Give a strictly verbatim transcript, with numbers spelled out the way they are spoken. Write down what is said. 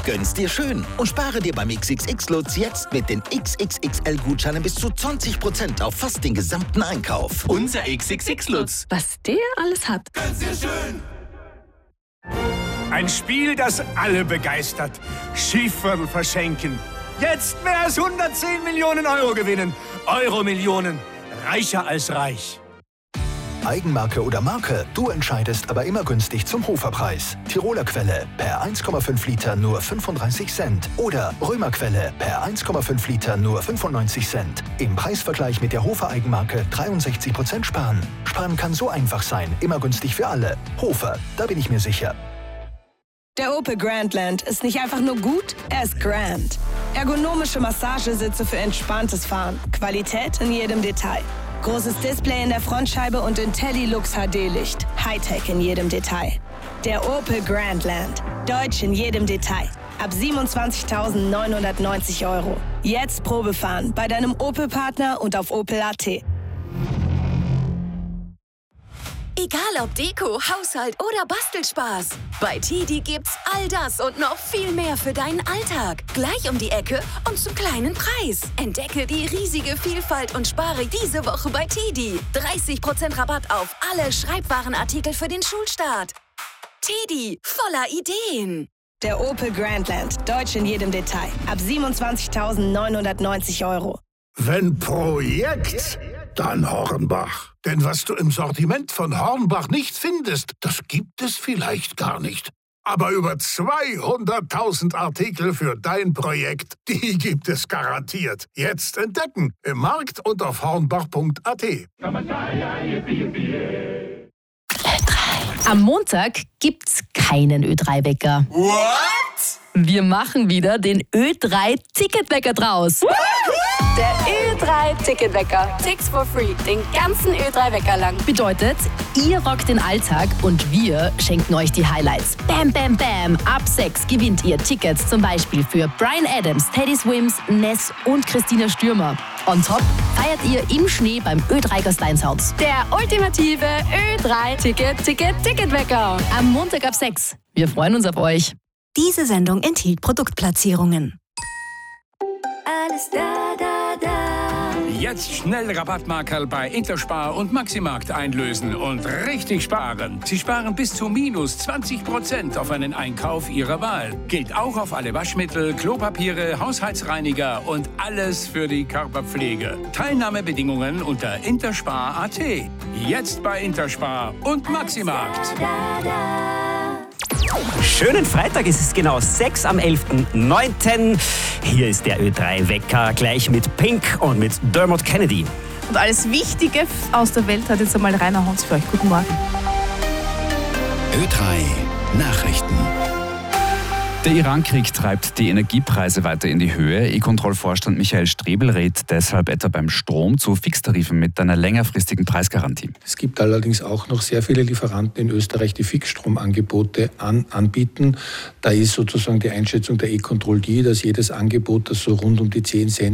Gönn's dir schön und spare dir beim X X X-Lutz jetzt mit den X X X L-Gutscheinen bis zu zwanzig Prozent auf fast den gesamten Einkauf. Unser X X X-Lutz. Was der alles hat. Gönn's dir schön. Ein Spiel, das alle begeistert. Schieferl verschenken. Jetzt mehr als hundertzehn Millionen Euro gewinnen. Euro-Millionen. Reicher als reich. Eigenmarke oder Marke, du entscheidest, aber immer günstig zum Hoferpreis. Tiroler Quelle per eins Komma fünf Liter nur fünfunddreißig Cent. Oder Römer Quelle per eins Komma fünf Liter nur fünfundneunzig Cent. Im Preisvergleich mit der Hofer Eigenmarke dreiundsechzig Prozent sparen. Sparen kann so einfach sein, immer günstig für alle. Hofer, da bin ich mir sicher. Der Opel Grandland ist nicht einfach nur gut, er ist grand. Ergonomische Massagesitze für entspanntes Fahren. Qualität in jedem Detail. Großes Display in der Frontscheibe und IntelliLux H D-Licht. Hightech in jedem Detail. Der Opel Grandland. Deutsch in jedem Detail. Ab siebenundzwanzigtausendneunhundertneunzig Euro. Jetzt Probefahren bei deinem Opel-Partner und auf opel punkt a t. Egal ob Deko, Haushalt oder Bastelspaß. Bei Tidi gibt's all das und noch viel mehr für deinen Alltag. Gleich um die Ecke und zum kleinen Preis. Entdecke die riesige Vielfalt und spare diese Woche bei Tidi. dreißig Prozent Rabatt auf alle Schreibwarenartikel für den Schulstart. Tidi, voller Ideen. Der Opel Grandland. Deutsch in jedem Detail. Ab siebenundzwanzigtausendneunhundertneunzig Euro. Wenn Projekt, dann Hornbach. Denn was du im Sortiment von Hornbach nicht findest, das gibt es vielleicht gar nicht. Aber über zweihunderttausend Artikel für dein Projekt, die gibt es garantiert. Jetzt entdecken im Markt und auf hornbach punkt a t. Am Montag gibt's keinen Ö drei Wecker. What? Wir machen wieder den Ö drei Ticketwecker draus. Der Ö drei Ticketwecker. Ticks for free. Den ganzen Ö drei Wecker lang. Bedeutet, ihr rockt den Alltag und wir schenken euch die Highlights. Bam, bam, bam. Ab sechs gewinnt ihr Tickets zum Beispiel für Bryan Adams, Teddy Swims, Ness und Christina Stürmer. On top feiert ihr im Schnee beim Ö drei Gasteins. Der ultimative Ö drei Ticket, Ticket, Ticketwecker. Am Montag ab sechs. Wir freuen uns auf euch. Diese Sendung enthielt Produktplatzierungen. Alles da, da, da. Jetzt schnell Rabattmarkerl bei Interspar und Maximarkt einlösen und richtig sparen. Sie sparen bis zu minus zwanzig Prozent auf einen Einkauf Ihrer Wahl. Gilt auch auf alle Waschmittel, Klopapiere, Haushaltsreiniger und alles für die Körperpflege. Teilnahmebedingungen unter interspar punkt a t. Jetzt bei Interspar und Maximarkt. Da, da. Schönen Freitag, es ist genau sechs am elften neunten Hier ist der Ö drei Wecker, gleich mit Pink und mit Dermot Kennedy. Und alles Wichtige aus der Welt hat jetzt einmal Rainer Hans für euch. Guten Morgen. Ö drei Nachrichten. Der Iran-Krieg treibt die Energiepreise weiter in die Höhe. E-Kontroll-Vorstand Michael Strebel rät deshalb etwa beim Strom zu Fixtarifen mit einer längerfristigen Preisgarantie. Es gibt allerdings auch noch sehr viele Lieferanten in Österreich, die Fixstromangebote an, anbieten. Da ist sozusagen die Einschätzung der E-Kontroll die, dass jedes Angebot, das so rund um die zehn Cent